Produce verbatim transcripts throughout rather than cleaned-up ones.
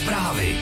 Zprávy.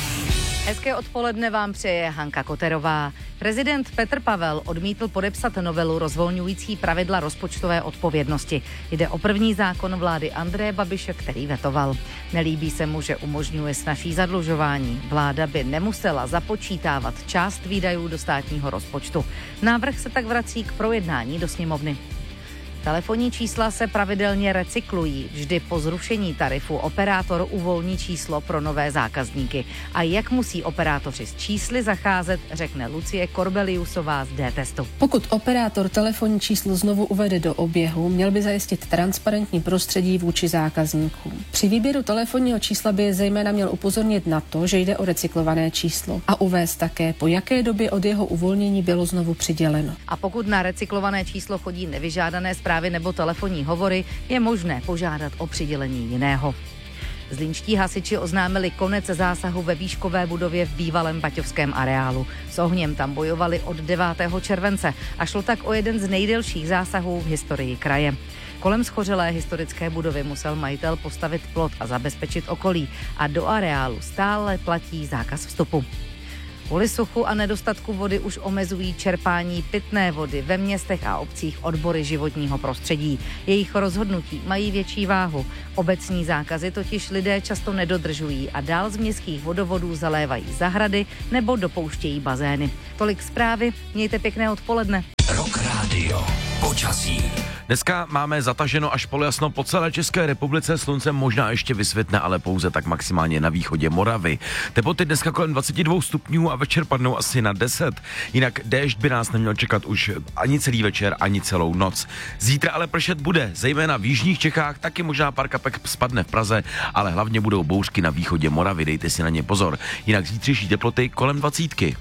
Hezké odpoledne vám přeje Hanka Koterová. Prezident Petr Pavel odmítl podepsat novelu rozvolňující pravidla rozpočtové odpovědnosti. Jde o první zákon vlády Andreje Babiše, který vetoval. Nelíbí se mu, že umožňuje snazší zadlužování. Vláda by nemusela započítávat část výdajů do státního rozpočtu. Návrh se tak vrací k projednání do sněmovny. Telefonní čísla se pravidelně recyklují. Vždy po zrušení tarifu operátor uvolní číslo pro nové zákazníky. A jak musí operátoři s čísly zacházet, řekne Lucie Korbeliusová z D-testu. Pokud operátor telefonní číslo znovu uvede do oběhu, měl by zajistit transparentní prostředí vůči zákazníkům. Při výběru telefonního čísla by zejména měl upozornit na to, že jde o recyklované číslo a uvést také, po jaké době od jeho uvolnění bylo znovu přiděleno. A pokud na recyklované číslo chodí nevyžádané zprávy nebo telefonní hovory, je možné požádat o přidělení jiného. Zlínští hasiči oznámili konec zásahu ve výškové budově v bývalém baťovském areálu. S ohněm tam bojovali od devátého července a šlo tak o jeden z nejdelších zásahů v historii kraje. Kolem schořelé historické budovy musel majitel postavit plot a zabezpečit okolí a do areálu stále platí zákaz vstupu. Kvůli suchu a nedostatku vody už omezují čerpání pitné vody ve městech a obcích odbory životního prostředí. Jejich rozhodnutí mají větší váhu. Obecní zákazy totiž lidé často nedodržují a dál z městských vodovodů zalévají zahrady nebo dopouštějí bazény. Tolik zprávy, mějte pěkné odpoledne. Rock Radio. Počasí. Dneska máme zataženo až polojasno po celé České republice, slunce možná ještě vysvětne, ale pouze tak maximálně na východě Moravy. Teploty dneska kolem dvacet dva stupňů a večer padnou asi na deset. Jinak déšť by nás neměl čekat už ani celý večer, ani celou noc. Zítra ale pršet bude, zejména v jižních Čechách, taky možná pár kapek spadne v Praze, ale hlavně budou bouřky na východě Moravy, dejte si na ně pozor. Jinak zítřejší teploty kolem dvacítky.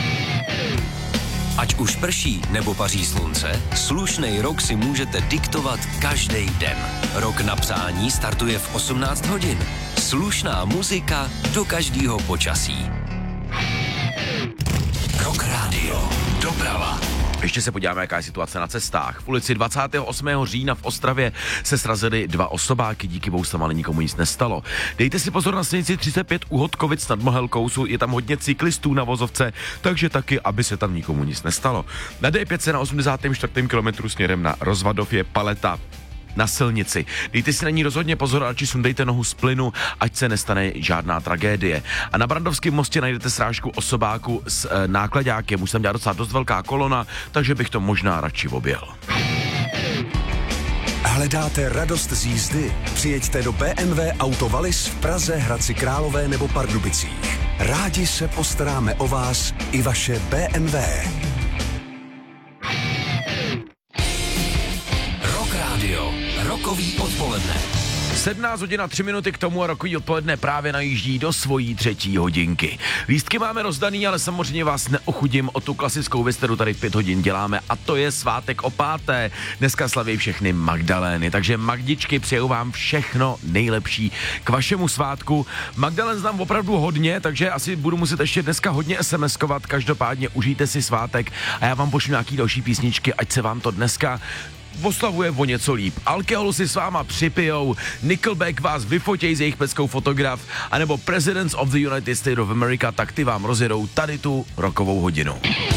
Ať už prší nebo paří slunce, slušnej rok si můžete diktovat každý den. Rok na psání startuje v osmnáct hodin. Slušná muzika do každého počasí. Rock Radio. Doprava. Ještě se podíváme, jaká je situace na cestách. V ulici dvacátého osmého října v Ostravě se srazily dva osobáky, díky bohu ale nikomu nic nestalo. Dejte si pozor na silnici třicet pět u Hodkovic nad Mohelkou, je tam hodně cyklistů na vozovce, takže taky, aby se tam nikomu nic nestalo. Na D pět na osmdesátém čtvrtém kilometru směrem na Rozvadov je paleta na silnici. Dejte si na ní rozhodně pozor, ale či sundejte nohu z plynu, ať se nestane žádná tragédie. A na Brandovském mostě najdete srážku osobáku s e, náklaďákem. Už tam dělá docela dost velká kolona, takže bych to možná radši objel. Hledáte radost z jízdy? Přijeďte do bé em vé Auto Wallis v Praze, Hradci Králové nebo Pardubicích. Rádi se postaráme o vás i vaše bé em vé. Rokový odpoledne. sedmnáct hodin a tři minuty k tomu a rokový odpoledne právě najíždí do svojí třetí hodinky. Lístky máme rozdaný, ale samozřejmě vás neochudím o tu klasickou věc, kterou tady v pět hodin děláme, a to je svátek o páté. Dneska slaví všechny Magdalény, takže Magdičky, přeju vám všechno nejlepší k vašemu svátku. Magdalén znám opravdu hodně, takže asi budu muset ještě dneska hodně SMSkovat. Každopádně užijte si svátek a já vám pošlu nějaký další písničky, ať se vám to dneska oslavuje o něco líp. Alkohol si s váma připijou, Nickelback vás vyfotěj z jejich peckou fotograf, anebo Presidents of the United States of America, tak ty vám rozjedou tady tu rokovou hodinu.